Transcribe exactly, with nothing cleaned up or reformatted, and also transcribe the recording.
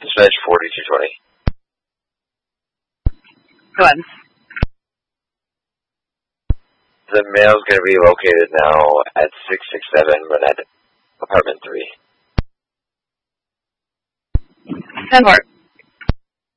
Dispatch forty-two twenty. Go ahead. The male's going to be located now at six six seven, but at apartment three. ten four.